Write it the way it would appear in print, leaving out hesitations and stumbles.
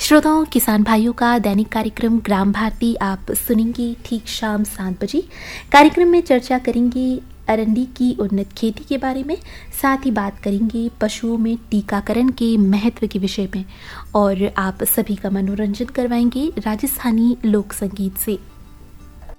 श्रोताओं, किसान भाइयों का दैनिक कार्यक्रम ग्राम भारती आप सुनेंगे ठीक शाम 7 बजे। कार्यक्रम में चर्चा करेंगे अरंडी की उन्नत खेती के बारे में, साथ ही बात करेंगे पशुओं में टीकाकरण के महत्व के विषय में और आप सभी का मनोरंजन करवाएंगे राजस्थानी लोक संगीत से।